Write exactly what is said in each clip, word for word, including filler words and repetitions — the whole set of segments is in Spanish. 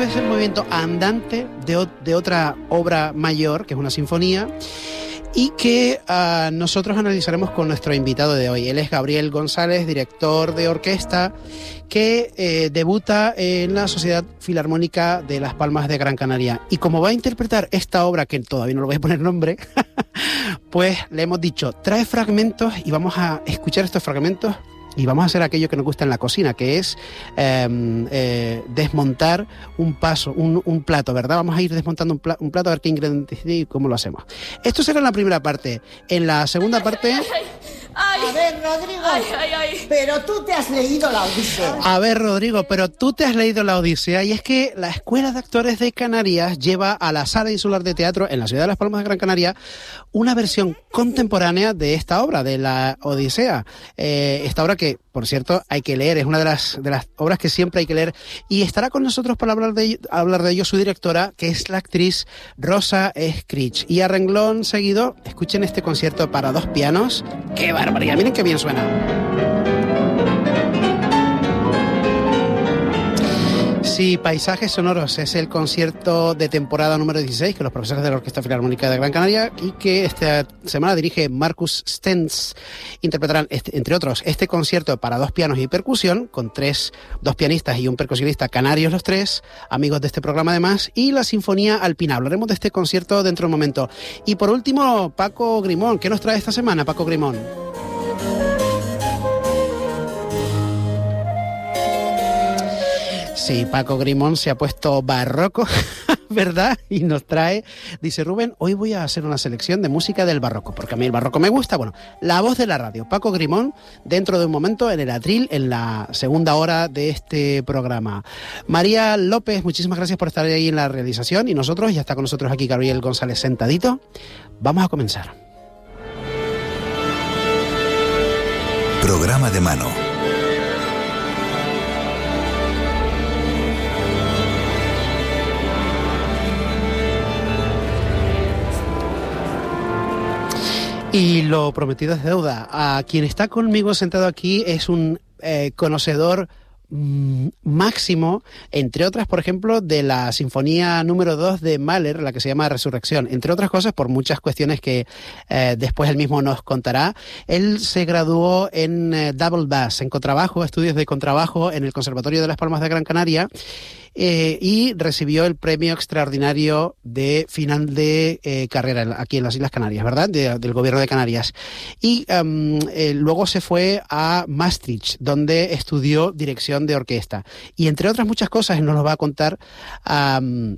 Este es el movimiento andante de, de otra obra mayor, que es una sinfonía, y que uh, nosotros analizaremos con nuestro invitado de hoy. Él es Gabriel González, director de orquesta, que eh, debuta en la Sociedad Filarmónica de Las Palmas de Gran Canaria. Y como va a interpretar esta obra, que todavía no le voy a poner nombre, pues le hemos dicho, trae fragmentos y vamos a escuchar estos fragmentos. Y vamos a hacer aquello que nos gusta en la cocina, que es eh, eh, desmontar un paso, un, un plato, ¿verdad? Vamos a ir desmontando un, pla- un plato a ver qué ingredientes y cómo lo hacemos. Esto será en la primera parte. En la segunda parte... Ay, ay, A ver, Rodrigo, ay, ay, ay. pero tú te has leído la Odisea. A ver, Rodrigo, pero tú te has leído la Odisea, y es que la Escuela de Actores de Canarias lleva a la Sala Insular de Teatro en la ciudad de Las Palmas de Gran Canaria una versión contemporánea de esta obra, de la Odisea. Eh, esta obra que, por cierto, hay que leer, es una de las, de las obras que siempre hay que leer, y estará con nosotros para hablar de, hablar de ello su directora, que es la actriz Rosa Escrich. Y a renglón seguido, escuchen este concierto para dos pianos. ¡Qué barbaridad! Miren qué bien suena. Sí, Paisajes Sonoros es el concierto de temporada número dieciséis que los profesores de la Orquesta Filarmónica de Gran Canaria y que esta semana dirige Marcus Stenz interpretarán, este, entre otros, este concierto para dos pianos y percusión, con tres, dos pianistas y un percusionista canarios los tres, amigos de este programa además, y la Sinfonía Alpina. Hablaremos de este concierto dentro de un momento. Y por último, Paco Grimón. ¿Qué nos trae esta semana, Paco Grimón? Sí, Paco Grimón se ha puesto barroco, ¿verdad? Y nos trae, dice Rubén, hoy voy a hacer una selección de música del barroco, porque a mí el barroco me gusta. Bueno, la voz de la radio, Paco Grimón, dentro de un momento en el atril, en la segunda hora de este programa. María López, muchísimas gracias por estar ahí en la realización, y nosotros, ya está con nosotros aquí Gabriel González sentadito. Vamos a comenzar. Programa de mano. Y lo prometido es deuda. A quien está conmigo sentado aquí es un eh, conocedor mmm, máximo, entre otras, por ejemplo, de la Sinfonía número dos de Mahler, la que se llama Resurrección. Entre otras cosas, por muchas cuestiones que eh, después él mismo nos contará. Él se graduó en eh, double bass, en contrabajo, estudios de contrabajo en el Conservatorio de Las Palmas de Gran Canaria. Eh, y recibió el premio extraordinario de final de eh, carrera aquí en las Islas Canarias, ¿verdad? De, del gobierno de Canarias. Y um, eh, luego se fue a Maastricht, donde estudió dirección de orquesta. Y entre otras muchas cosas, él nos lo va a contar. Um,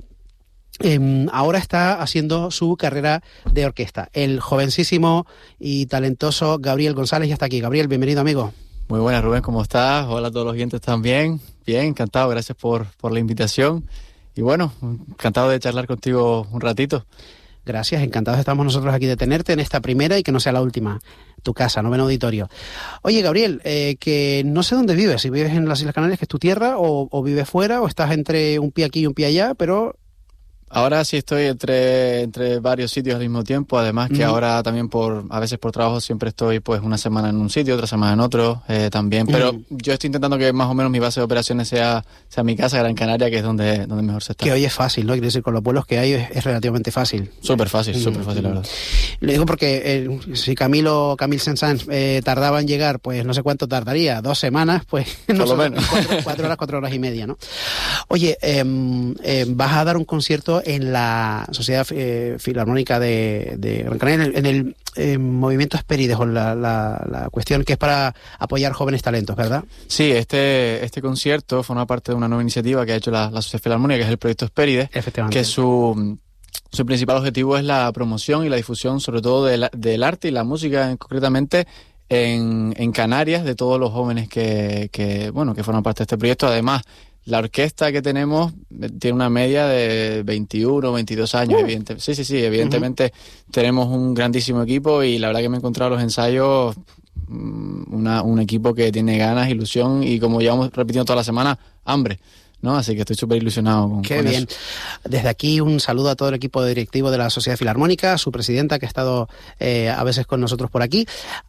Eh, ahora está haciendo su carrera de orquesta. El jovencísimo y talentoso Gabriel González ya está aquí. Gabriel, bienvenido, amigo. Muy buenas, Rubén, ¿cómo estás? Hola a todos los oyentes también. Bien, encantado, gracias por, por la invitación. Y bueno, encantado de charlar contigo un ratito. Gracias, encantados estamos nosotros aquí de tenerte en esta primera y que no sea la última. Tu casa, noveno auditorio. Oye, Gabriel, eh, que no sé dónde vives, si vives en las Islas Canarias, que es tu tierra, o, o vives fuera, o estás entre un pie aquí y un pie allá, pero... Ahora sí estoy entre, entre varios sitios al mismo tiempo, además que Mm. ahora también por a veces por trabajo siempre estoy pues una semana en un sitio, otra semana en otro eh, también, pero Mm. yo estoy intentando que más o menos mi base de operaciones sea, sea mi casa, Gran Canaria, que es donde, donde mejor se está. Que hoy es fácil, ¿no? Quiero decir, con los vuelos que hay es, es relativamente fácil. Súper fácil, súper fácil, la verdad. Lo digo porque eh, si Camilo, Camille Saint-Saëns eh, tardaba en llegar, pues no sé cuánto tardaría, dos semanas, pues no Por lo sé, menos. Cuatro, cuatro horas, cuatro horas y media, ¿no? Oye, eh, eh, vas a dar un concierto en la Sociedad eh, Filarmónica de, de Gran Canaria, en el, en el eh, movimiento Hesperides, o la, la, la cuestión que es para apoyar jóvenes talentos, ¿verdad? Sí, este, este concierto forma parte de una nueva iniciativa que ha hecho la, la Sociedad Filarmónica, que es el proyecto Hesperides, Efectivamente. que su, su principal objetivo es la promoción y la difusión, sobre todo de la, del arte y la música, en, concretamente en, en Canarias, de todos los jóvenes que, que, bueno, que forman parte de este proyecto. Además, la orquesta que tenemos tiene una media de veintiuno, veintidós años. Uh. Evidente. Sí, sí, sí, evidentemente uh-huh. Tenemos un grandísimo equipo y la verdad que me he encontrado los ensayos una, un equipo que tiene ganas, ilusión y, como llevamos repitiendo toda la semana, hambre. ¿no? Así que estoy súper ilusionado con, Qué con bien. eso. Desde aquí un saludo a todo el equipo directivo de la Sociedad Filarmónica, su presidenta que ha estado eh, a veces con nosotros por aquí.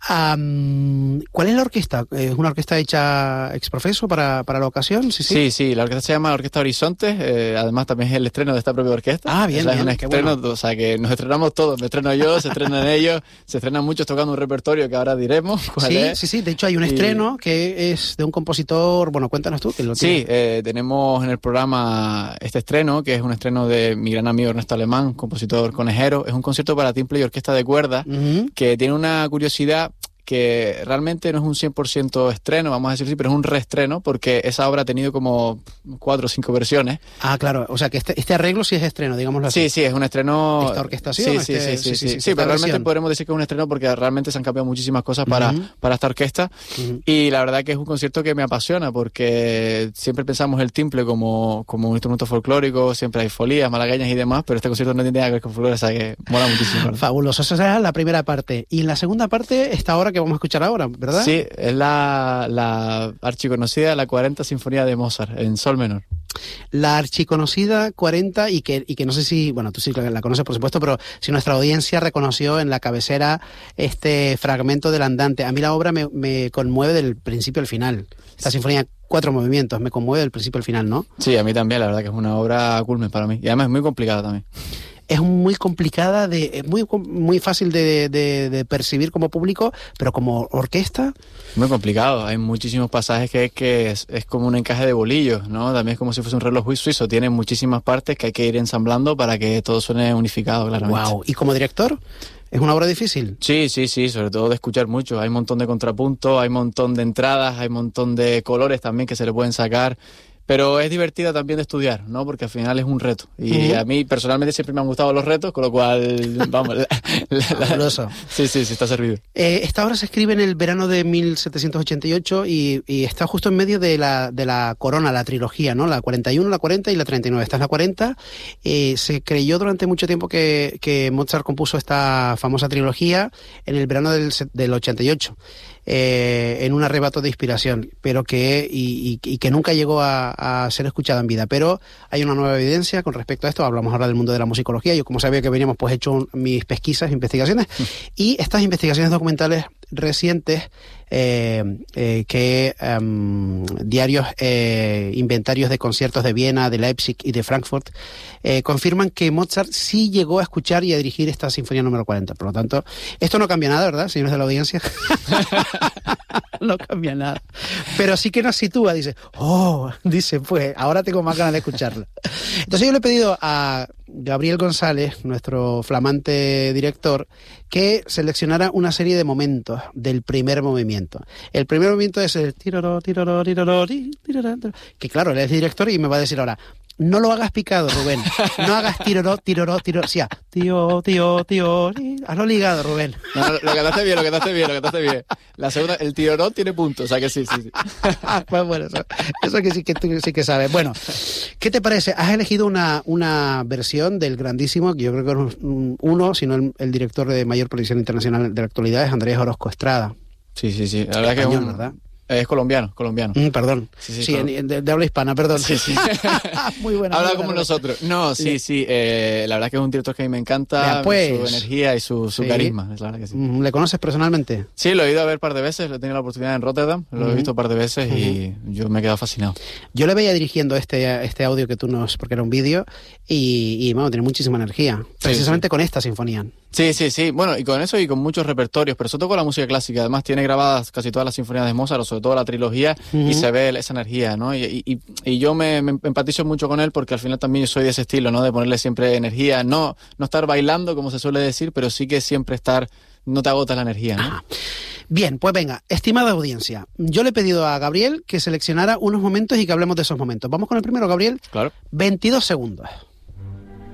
Um, ¿Cuál es la orquesta? ¿Es una orquesta hecha ex profeso para, para la ocasión? Sí, sí. Sí, sí, la orquesta se llama Orquesta Horizontes, eh, además también es el estreno de esta propia orquesta. Ah, bien, es, la- es bien, un qué estreno, bueno. o sea que nos estrenamos todos, me estreno yo, se estrenan ellos, se estrenan muchos tocando un repertorio que ahora diremos cuál Sí, es. sí, sí. De hecho, hay un Y- estreno que es de un compositor. Bueno, cuéntanos tú. Que lo Sí, tienes. eh, tenemos en el programa este estreno, que es un estreno de mi gran amigo Ernesto Alemán, compositor conejero. Es un concierto para timple y orquesta de cuerda, Ujú. que tiene una curiosidad que realmente no es un cien por ciento estreno, vamos a decir así, pero es un reestreno, porque esa obra ha tenido como cuatro o cinco versiones. Ah, claro. O sea, que este, este arreglo sí es estreno, digámoslo así. Sí, sí, es un estreno... Esta orquestación, Sí, sí, este- sí, sí, sí, sí, sí, sí, sí, esta pero realmente versión. podremos decir que es un estreno porque realmente se han cambiado muchísimas cosas para, Ujú. para esta orquesta. Ujú. Y la verdad que es un concierto que me apasiona porque siempre pensamos el timple como, como un instrumento folclórico, siempre hay folías, malagueñas y demás, pero este concierto no tiene nada que ver con folclore, o sea que mola muchísimo. ¿verdad? Fabuloso. Esa es la primera parte. Y en la segunda parte, esta obra que vamos a escuchar ahora, ¿verdad? Sí, es la, la archiconocida la cuarenta Sinfonía de Mozart en sol menor. La archiconocida cuarenta y que, y que no sé si, bueno, tú sí la la conoces por supuesto, pero si nuestra audiencia reconoció en la cabecera este fragmento del andante. A mí la obra me, me conmueve del principio al final. Esta sinfonía, cuatro movimientos, me conmueve del principio al final, ¿no? Sí, a mí también, la verdad que es una obra culmen para mí. Y además es muy complicada también. Es muy complicada, de, es muy, muy fácil de, de, de percibir como público, pero como orquesta... Muy complicado, hay muchísimos pasajes que es que es, es como un encaje de bolillos, ¿no? También es como si fuese un reloj suizo, tiene muchísimas partes que hay que ir ensamblando para que todo suene unificado, claramente. Wow. ¿Y como director? ¿Es una obra difícil? Sí, sí, sí, sobre todo de escuchar mucho. Hay un montón de contrapuntos, hay un montón de entradas, hay un montón de colores también que se le pueden sacar. Pero es divertida también de estudiar, ¿no? Porque al final es un reto. Y Ujú. a mí personalmente siempre me han gustado los retos, con lo cual, vamos, la, la- la- Fabuloso. sí, sí, sí, está servido. Eh, esta obra se escribe en el verano de mil setecientos ochenta y ocho y, y está justo en medio de la, de la corona, la trilogía, ¿no? La cuarenta y uno, la cuarenta y la treinta y nueve. Esta es la cuarenta. Eh, se creyó durante mucho tiempo que, que Mozart compuso esta famosa trilogía en el verano del, se- del ochenta y ocho. Eh, en un arrebato de inspiración, pero que y, y- y que nunca llegó a, a ser escuchada en vida. Pero hay una nueva evidencia con respecto a esto. Hablamos ahora del mundo de la musicología. Yo, como sabía que veníamos, pues he hecho un- mis pesquisas, investigaciones, y estas investigaciones documentales recientes eh, eh, que em, diarios, eh, inventarios de conciertos de Viena, de Leipzig y de Frankfurt eh, confirman que Mozart sí llegó a escuchar y a dirigir esta sinfonía número cuarenta. Por lo tanto, esto no cambia nada, ¿verdad, señores de la audiencia? No cambia nada. Pero sí que nos sitúa, dice, oh, dice, pues, ahora tengo más ganas de escucharla. Entonces yo le he pedido a Gabriel González, nuestro flamante director, que seleccionara una serie de momentos del primer movimiento. El primer movimiento es el tiroró, tiroró, tiroró, ti, tiroró, tiroró, que claro, él es director y me va a decir ahora, no lo hagas picado, Rubén. No hagas tiroró, tiroró, tiroró. Sí, tío, tío, tío. ti. Hazlo ligado, Rubén. No, no, lo cantaste bien, lo cantaste bien, lo cantaste bien. La segunda, el tirorón tiene puntos, o sea que sí, sí, sí. Pues bueno, eso, eso que sí que tú sí que sabes. Bueno, ¿qué te parece? Has elegido una, una versión del grandísimo, que yo creo que es un- uno, sino el, el director de mayor producción internacional de la actualidad, es Andrés Orozco Estrada. Sí, sí, sí. La verdad que es Español, un... ¿verdad? Es colombiano, colombiano. Mm, perdón. Sí, sí, Sí, claro. en- de, de habla hispana, perdón. Sí, sí. Muy buena. Habla muy como buena. nosotros. No, sí, sí. eh, la verdad que es un director que a mí me encanta. Vea, pues. Su energía y su, su Sí. carisma. Es la verdad que sí. Mm, ¿Le conoces personalmente? Sí, lo he ido a ver un par de veces. Lo he tenido la oportunidad en Rotterdam. Lo he Ujú. visto un par de veces y yo me he quedado fascinado. Yo le veía dirigiendo este, este audio que tú nos... porque era un vídeo y, y bueno, tiene muchísima energía. Precisamente sí. con esta sinfonía. Sí, sí, sí. Bueno, y con eso y con muchos repertorios, pero sobre todo con la música clásica. Además tiene grabadas casi todas las sinfonías de Mozart, o sobre todo la trilogía, Ujú. y se ve esa energía, ¿no? Y, y, y yo me, me empatizo mucho con él porque al final también yo soy de ese estilo, ¿no? De ponerle siempre energía, no, no estar bailando, como se suele decir, pero sí que siempre estar, no te agotas la energía, ¿no? Ajá. Bien, pues venga, estimada audiencia, yo le he pedido a Gabriel que seleccionara unos momentos y que hablemos de esos momentos. Vamos con el primero, Gabriel. Claro. veintidós segundos.